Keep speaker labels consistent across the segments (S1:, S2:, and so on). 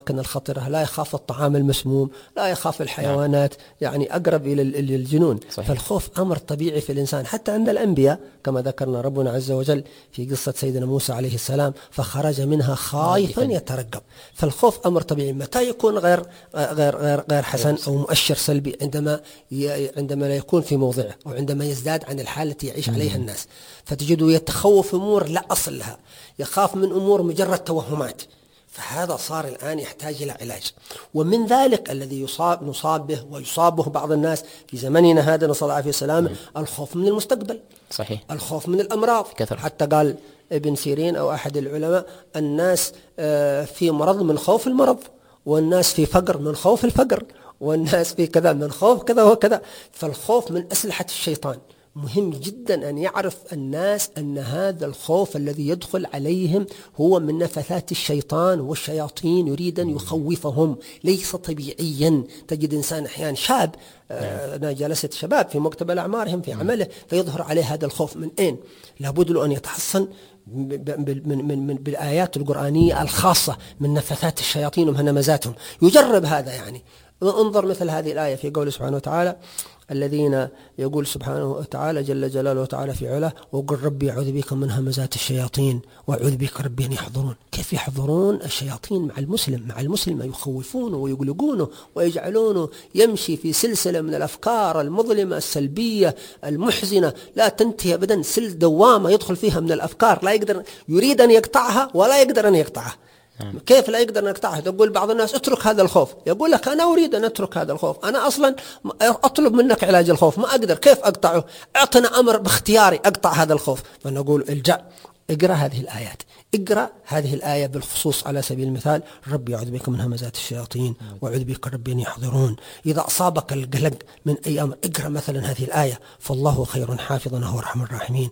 S1: الأماكن الخطرة، لا يخاف الطعام المسموم، لا يخاف الحيوانات، يعني أقرب إلى الجنون.
S2: صحيح.
S1: فالخوف أمر طبيعي في الإنسان حتى عند الأنبياء، كما ذكرنا ربنا عز وجل في قصة سيدنا موسى عليه السلام، فخرج منها خائفا يترقب. فالخوف أمر طبيعي. متى يكون غير حسن أو مؤشر سلبي؟ عندما لا يكون في موضعه، أو عندما يزداد عن الحالة التي يعيش عليها الناس، فتجده يتخوف أمور لا أصل لها، يخاف من أمور مجرد توهمات، فهذا صار الآن يحتاج إلى علاج. ومن ذلك الذي نصاب به ويصابه بعض الناس في زمننا هذا نسأل الله العافية والسلامة، الخوف من المستقبل.
S2: صحيح.
S1: الخوف من الأمراض
S2: كثر.
S1: حتى قال ابن سيرين أو أحد العلماء: الناس في مرض من خوف المرض، والناس في فقر من خوف الفقر، والناس في كذا من خوف كذا وكذا. فالخوف من أسلحة الشيطان. مهم جدا أن يعرف الناس أن هذا الخوف الذي يدخل عليهم هو من نفثات الشيطان، والشياطين يريد أن يخوفهم، ليس طبيعيا. تجد إنسان أحيانا شاب، أنا جلست شباب في مقتبل أعمارهم في عمله، فيظهر عليه هذا الخوف. من أين؟ لابد له أن يتحصن بالآيات القرآنية الخاصة من نفثات الشياطين ومهنمزاتهم، يجرب هذا. يعني انظر مثل هذه الآية في قوله سبحانه وتعالى: الذين يقول سبحانه وتعالى جل جلاله وتعالى في علاه: وقل ربي أعوذ بك من همزات الشياطين وأعوذ بك ربي أن يحضرون. كيف يحضرون الشياطين مع المسلم يخوفونه ويقلقونه ويجعلونه يمشي في سلسلة من الأفكار المظلمة السلبية المحزنة لا تنتهي أبدا، دوامة يدخل فيها من الأفكار، لا يقدر، يريد أن يقطعها ولا يقدر أن يقطعها. كيف لا يقدر أن يقطعها؟ تقول بعض الناس اترك هذا الخوف، يقول لك أنا أريد أن أترك هذا الخوف، أنا أصلا أطلب منك علاج الخوف، ما أقدر، كيف أقطعه؟ أعطنا أمر باختياري أقطع هذا الخوف. فنقول الجأ، اقرأ هذه الآيات، اقرأ هذه الآية بالخصوص على سبيل المثال: ربي أعوذ بك من همزات الشياطين وأعوذ بك ربي أن يحضرون. إذا أصابك القلق من أي أمر، اقرأ مثلا هذه الآية: فالله خير حافظا وهو أرحم الراحمين.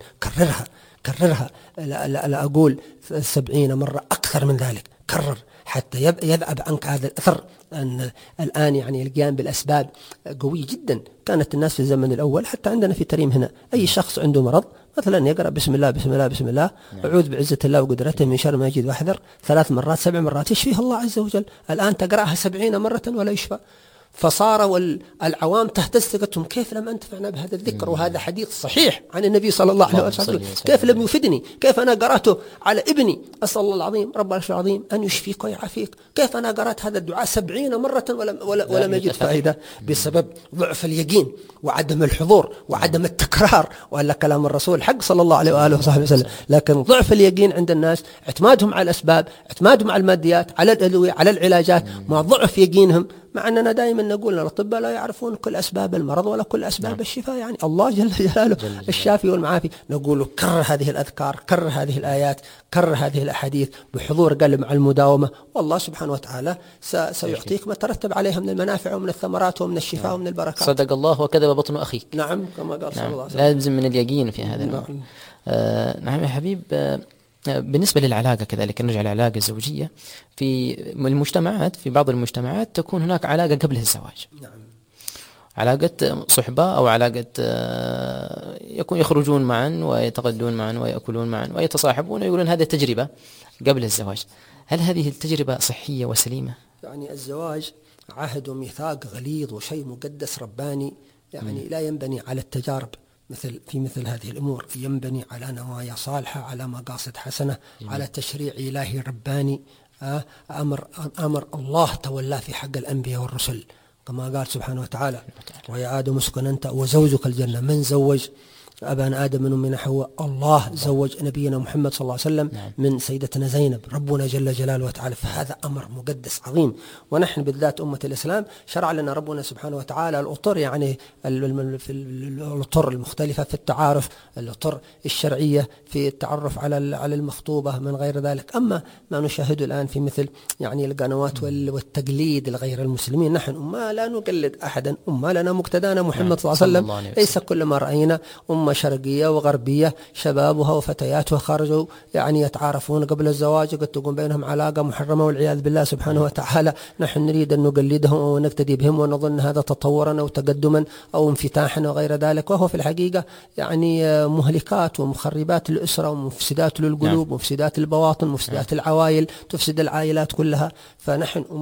S1: كررها لا أقول 70 مرة، أكثر من ذلك، كرر حتى يذهب عنك هذا الأثر. أن الآن يعني القيام بالأسباب قوي جدا. كانت الناس في الزمن الأول، حتى عندنا في تريم هنا، أي شخص عنده مرض مثلا يقرأ بسم الله بسم الله بسم الله، أعوذ بعزة الله وقدرته من شر ما يجد واحذر 3 مرات 7 مرات، يشفيه الله عز وجل. الآن تقرأها 70 مرة ولا يشفى. فصار العوام تهتز، تقتهم كيف لم أنتفعنا بهذا الذكر؟ وهذا حديث صحيح عن النبي صلى الله عليه وسلم. كيف لم يفيدني؟ كيف أنا قرأته على ابني؟ أسأل الله العظيم رب العرش العظيم أن يشفيك ويعافيك. كيف أنا قرأت هذا الدعاء 70 مرة ولم يجد فائدة؟ بسبب ضعف اليقين وعدم الحضور وعدم التكرار. وألا كلام الرسول حق صلى الله عليه وآله وصحبه وسلم، لكن ضعف اليقين عند الناس، اعتمادهم على الأسباب، اعتمادهم على الماديات، على الأدوية، على العلاجات، مع ضعف يقينهم. مع أننا دائما نقول أن الأطباء لا يعرفون كل أسباب المرض ولا كل أسباب الشفاء، يعني الله جل جلاله الشافي والمعافي. نقول كرر هذه الأذكار، كرر هذه الآيات، كرر هذه الأحاديث بحضور قلب مع المداومة، والله سبحانه وتعالى سيعطيك ما ترتب عليها من المنافع ومن الثمرات ومن الشفاء ومن البركات.
S2: صدق الله وكذب بطن أخيك.
S1: نعم كما قال صلى الله عليه وسلم.
S2: لازم من اليقين في هذا الأمر. نعم يا حبيب. بالنسبة للعلاقة كذلك، نرجع للعلاقة الزوجية في المجتمعات، في بعض المجتمعات تكون هناك علاقة قبل الزواج.
S1: نعم.
S2: علاقة صحبة أو علاقة يخرجون معا ويتغدون معا ويأكلون معا ويتصاحبون ويقولون هذه تجربة قبل الزواج. هل هذه التجربة صحية وسليمة؟
S1: يعني الزواج عهد وميثاق غليظ وشيء مقدس رباني، يعني لا ينبني على التجارب في مثل هذه الأمور، ينبني على نوايا صالحة، على مقاصد حسنة، على تشريع إلهي رباني، أمر الله تولاه في حق الأنبياء والرسل، كما قال سبحانه وتعالى: ويا آدم اسكن أنت وزوجك الجنة. من زوج أبانا آدم من حواء؟ الله زوج نبينا محمد صلى الله عليه وسلم من سيدتنا زينب، ربنا جل جلاله وتعالى. فهذا أمر مقدس عظيم. ونحن بالذات أمة الإسلام شرع لنا ربنا سبحانه وتعالى الأطر، يعني الأطر المختلفة في التعارف، الأطر الشرعية في التعرف على المخطوبة من غير ذلك. أما ما نشاهده الآن في مثل يعني القنوات والتقليد لغير المسلمين، نحن أمة لا نقلد أحدا، أمة لنا مقتدانا محمد صلى الله عليه وسلم. ليس كل ما رأينا أمة شرقية وغربية شبابها وفتياتها خرجوا يعني يتعارفون قبل الزواج، قد تكون بينهم علاقة محرمة والعياذ بالله سبحانه وتعالى. نحن نريد أن نقلدهم ونقتدي بهم ونظن هذا تطورا أو تقدما أو انفتاحا وغير ذلك، وهو في الحقيقة يعني مهلكات ومخربات الأسرة ومفسدات للقلوب، مفسدات البواطن، مفسدات العوائل، تفسد العائلات كلها. فنحن